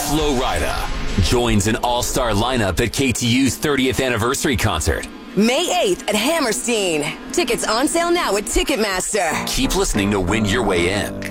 Flo Rida joins an all-star lineup at KTU's 30th anniversary concert. May 8th at Hammerstein. Tickets on sale now at Ticketmaster. Keep listening to win your way in.